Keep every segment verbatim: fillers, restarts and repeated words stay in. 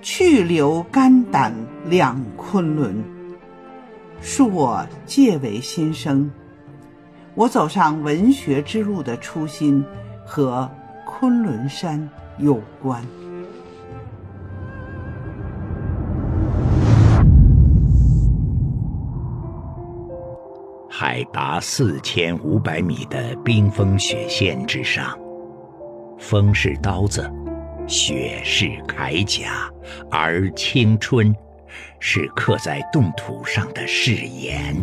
去留肝胆两昆仑。恕我借为新生，我走上文学之路的初心和昆仑山有关。 海拔四千五百米的冰封雪线之上，风是刀子，雪是铠甲，而青春是刻在冻土上的誓言。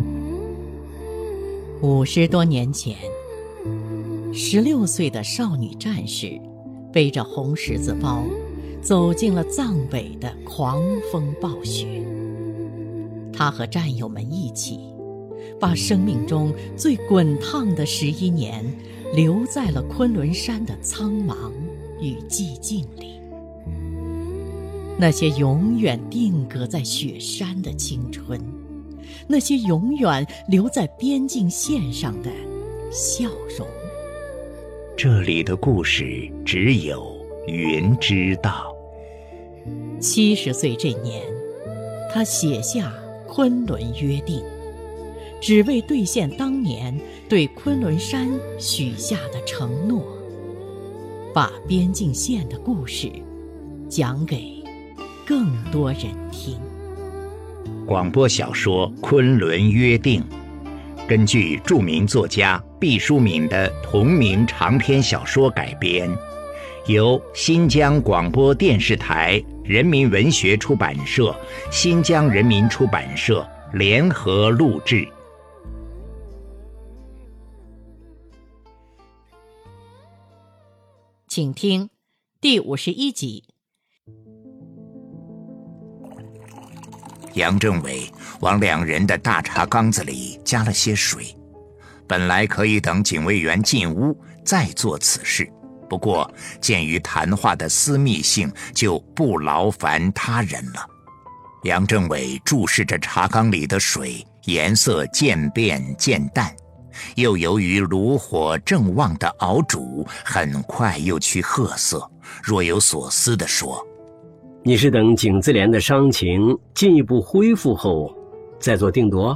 五十多年前，十六岁的少女战士背着红十字包，走进了藏北的狂风暴雪。她和战友们一起，把生命中最滚烫的十一年留在了昆仑山的苍茫与寂静里。那些永远定格在雪山的青春，那些永远留在边境线上的笑容。 这里的故事只有云知道。 七十岁这年，他写下《昆仑约定》，只为兑现当年对昆仑山许下的承诺，把边境线的故事讲给更多人听。 广播小说《昆仑约定》根据著名作家毕淑敏的同名长篇小说改编，由新疆广播电视台人民文学出版社、新疆人民出版社联合录制。 请听第五十一集。 杨政委往两人的大茶缸子里加了些水，本来可以等警卫员进屋再做此事，不过鉴于谈话的私密性，就不劳烦他人了。杨政委注视着茶缸里的水，颜色渐变渐淡，又由于炉火正旺的熬煮，很快又趋褐色，若有所思地说： 你是等景自怜的伤情进一步恢复后再做定夺？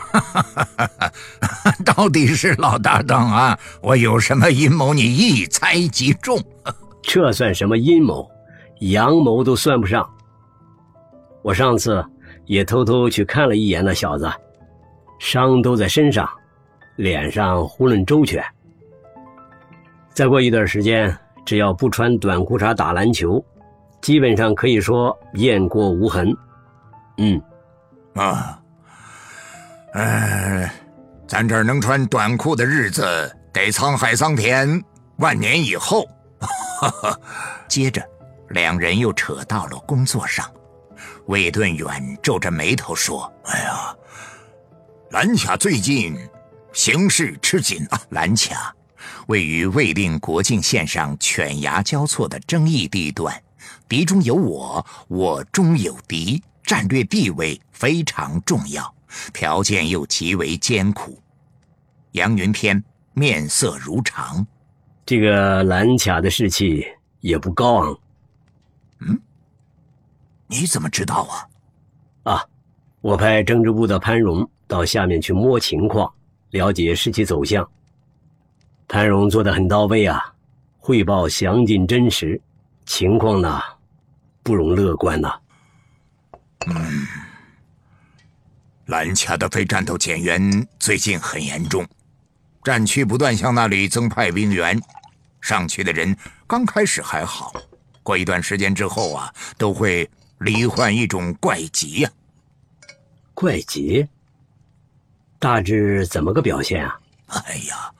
到底是老搭档啊，我有什么阴谋你一猜即中。 这算什么阴谋？阳谋都算不上。我上次也偷偷去看了一眼那小子，伤都在身上，脸上囫囵周全。再过一段时间，只要不穿短裤衩打篮球，基本上可以说雁过无痕。嗯， 啊，呃，咱这儿能穿短裤的日子，得沧海桑田万年以后。接着，两人又扯到了工作上。魏顿远皱着眉头说：哎呀，蓝卡最近形势吃紧啊。蓝卡位于魏定国境线上犬牙交错的争议地段，敌中有我，我中有敌，战略地位非常重要，条件又极为艰苦。杨云天面色如常。 这个蓝卡的士气也不高昂。 嗯，你怎么知道啊？ 啊，我派政治部的潘荣到下面去摸情况，了解士气走向。潘荣做得很到位啊，汇报详尽真实，情况呢不容乐观呐。 嗯，蓝卡的非战斗减员最近很严重，战区不断向那里增派兵员，上去的人刚开始还好，过一段时间之后啊，都会罹患一种怪疾呀、 啊。怪疾？大致怎么个表现啊？ 哎呀，